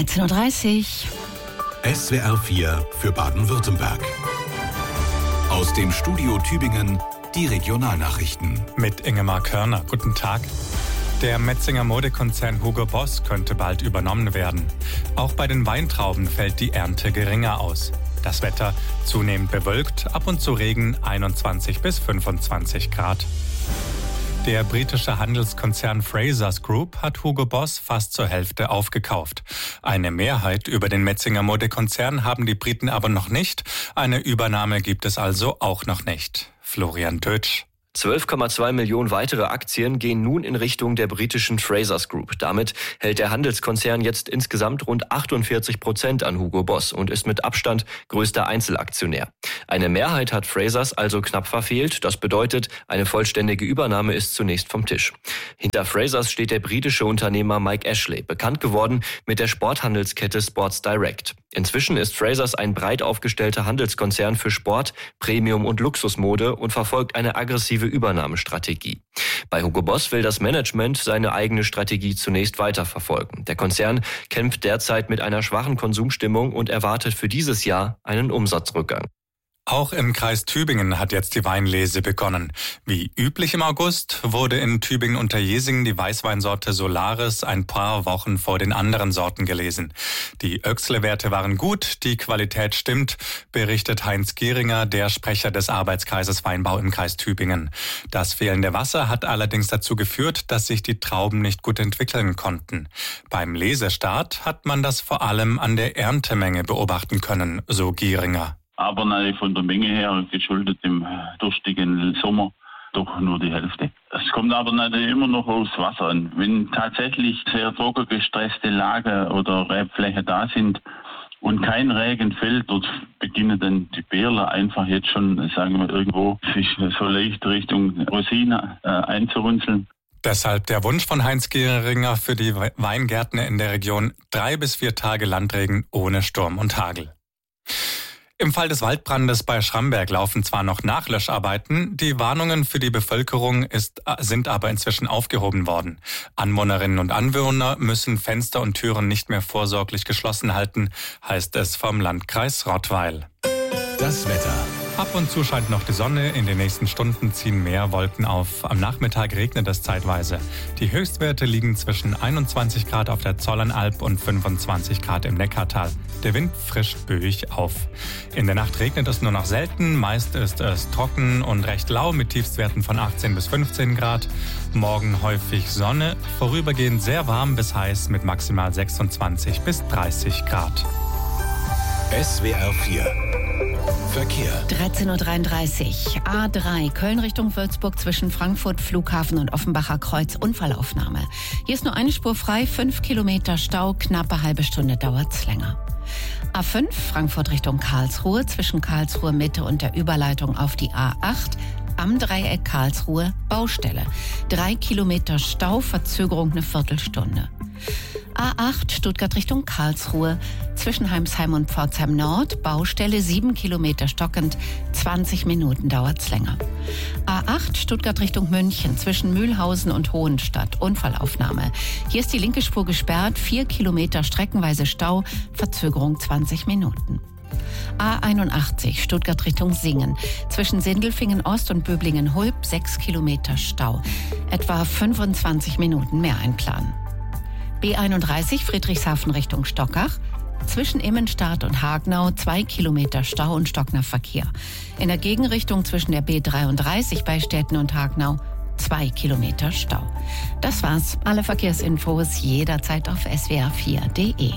13.30 Uhr. SWR 4 für Baden-Württemberg. Aus dem Studio Tübingen die Regionalnachrichten. Mit Ingemar Körner. Guten Tag. Der Metzinger Modekonzern Hugo Boss könnte bald übernommen werden. Auch bei den Weintrauben fällt die Ernte geringer aus. Das Wetter zunehmend bewölkt, ab und zu Regen, 21 bis 25 Grad. Der britische Handelskonzern Frasers Group hat Hugo Boss fast zur Hälfte aufgekauft. Eine Mehrheit über den Metzinger Modekonzern haben die Briten aber noch nicht. Eine Übernahme gibt es also auch noch nicht. Florian Tötsch. 12,2 Millionen weitere Aktien gehen nun in Richtung der britischen Frasers Group. Damit hält der Handelskonzern jetzt insgesamt rund 48% an Hugo Boss und ist mit Abstand größter Einzelaktionär. Eine Mehrheit hat Frasers also knapp verfehlt. Das bedeutet, eine vollständige Übernahme ist zunächst vom Tisch. Hinter Frasers steht der britische Unternehmer Mike Ashley, bekannt geworden mit der Sporthandelskette Sports Direct. Inzwischen ist Frasers ein breit aufgestellter Handelskonzern für Sport, Premium- und Luxusmode und verfolgt eine aggressive Übernahmestrategie. Bei Hugo Boss will das Management seine eigene Strategie zunächst weiterverfolgen. Der Konzern kämpft derzeit mit einer schwachen Konsumstimmung und erwartet für dieses Jahr einen Umsatzrückgang. Auch im Kreis Tübingen hat jetzt die Weinlese begonnen. Wie üblich im August wurde in Tübingen-Unterjesingen die Weißweinsorte Solaris ein paar Wochen vor den anderen Sorten gelesen. Die Öchsle-Werte waren gut, die Qualität stimmt, berichtet Heinz Gehringer, der Sprecher des Arbeitskreises Weinbau im Kreis Tübingen. Das fehlende Wasser hat allerdings dazu geführt, dass sich die Trauben nicht gut entwickeln konnten. Beim Lesestart hat man das vor allem an der Erntemenge beobachten können, so Gehringer. Aber natürlich von der Menge her, geschuldet dem durstigen Sommer, doch nur die Hälfte. Es kommt aber natürlich immer noch aufs Wasser an. Wenn tatsächlich sehr trockengestresste Lagen oder Rebflächen da sind und kein Regen fällt, dort beginnen dann die Beerler einfach jetzt schon, sagen wir irgendwo, sich so leicht Richtung Rosine einzurunzeln. Deshalb der Wunsch von Heinz Gehringer für die Weingärtner in der Region: 3 bis 4 Tage Landregen ohne Sturm und Hagel. Im Fall des Waldbrandes bei Schramberg laufen zwar noch Nachlöscharbeiten, die Warnungen für die Bevölkerung sind aber inzwischen aufgehoben worden. Anwohnerinnen und Anwohner müssen Fenster und Türen nicht mehr vorsorglich geschlossen halten, heißt es vom Landkreis Rottweil. Das Wetter. Ab und zu scheint noch die Sonne, in den nächsten Stunden ziehen mehr Wolken auf. Am Nachmittag regnet es zeitweise. Die Höchstwerte liegen zwischen 21 Grad auf der Zollernalb und 25 Grad im Neckartal. Der Wind frischt böig auf. In der Nacht regnet es nur noch selten, meist ist es trocken und recht lau mit Tiefstwerten von 18 bis 15 Grad. Morgen häufig Sonne, vorübergehend sehr warm bis heiß mit maximal 26 bis 30 Grad. SWR 4 Verkehr. 13.33 Uhr. A3 Köln Richtung Würzburg zwischen Frankfurt Flughafen und Offenbacher Kreuz. Unfallaufnahme. Hier ist nur eine Spur frei, 5 Kilometer Stau, knappe halbe Stunde dauert's länger. A5 Frankfurt Richtung Karlsruhe zwischen Karlsruhe Mitte und der Überleitung auf die A8. Am Dreieck Karlsruhe Baustelle. 3 Kilometer Stau, Verzögerung eine Viertelstunde. A8 Stuttgart Richtung Karlsruhe zwischen Heimsheim und Pforzheim Nord, Baustelle 7 Kilometer stockend, 20 Minuten dauert's länger. A8 Stuttgart Richtung München zwischen Mühlhausen und Hohenstadt, Unfallaufnahme. Hier ist die linke Spur gesperrt, 4 Kilometer streckenweise Stau, Verzögerung 20 Minuten. A81 Stuttgart Richtung Singen zwischen Sindelfingen Ost und Böblingen Hulb 6 Kilometer Stau, etwa 25 Minuten mehr einplanen. B31 Friedrichshafen Richtung Stockach zwischen Immenstadt und Hagenau 2 Kilometer Stau und stockender Verkehr. In der Gegenrichtung zwischen der B33 bei Städten und Hagenau 2 Kilometer Stau. Das war's. Alle Verkehrsinfos jederzeit auf swr4.de.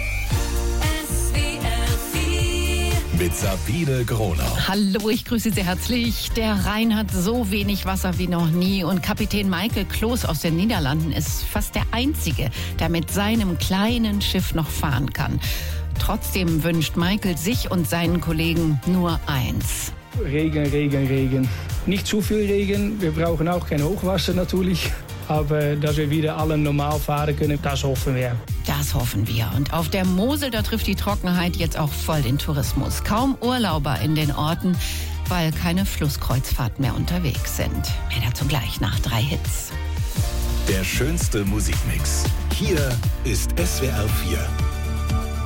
Mit Sabine Gronau. Hallo, ich grüße Sie herzlich. Der Rhein hat so wenig Wasser wie noch nie und Kapitän Michael Kloos aus den Niederlanden ist fast der Einzige, der mit seinem kleinen Schiff noch fahren kann. Trotzdem wünscht Michael sich und seinen Kollegen nur eins. Regen, Regen, Regen. Nicht zu viel Regen. Wir brauchen auch kein Hochwasser natürlich. Aber dass wir wieder alle normal fahren können, das hoffen wir. Das hoffen wir. Und auf der Mosel, da trifft die Trockenheit jetzt auch voll den Tourismus. Kaum Urlauber in den Orten, weil keine Flusskreuzfahrten mehr unterwegs sind. Mehr dazu gleich nach 3 Hits. Der schönste Musikmix. Hier ist SWR 4.